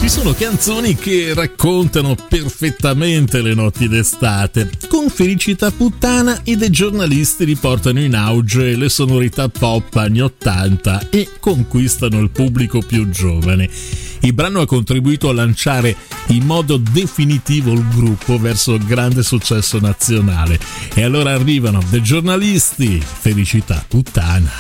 Ci sono canzoni che raccontano perfettamente le notti d'estate. Con Felicità Puttana i The Giornalisti riportano in auge le sonorità pop anni 80 e conquistano il pubblico più giovane. Il brano ha contribuito a lanciare in modo definitivo il gruppo verso il grande successo nazionale. E allora arrivano The Giornalisti, Felicità Puttana.